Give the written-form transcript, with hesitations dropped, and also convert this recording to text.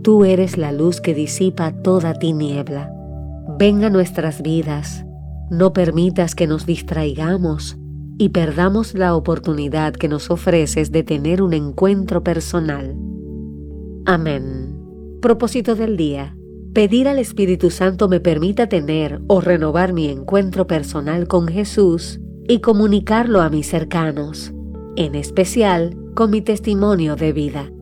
Tú eres la luz que disipa toda tiniebla. Ven a nuestras vidas. No permitas que nos distraigamos y perdamos la oportunidad que nos ofreces de tener un encuentro personal. Amén. Propósito del día: pedir al Espíritu Santo me permita tener o renovar mi encuentro personal con Jesús y comunicarlo a mis cercanos, en especial con mi testimonio de vida.